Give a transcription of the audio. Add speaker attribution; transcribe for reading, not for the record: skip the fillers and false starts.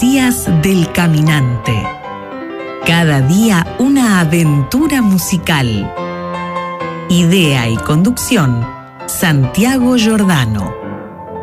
Speaker 1: Travesías del Caminante. Cada día una aventura musical. Idea y conducción, Santiago Giordano.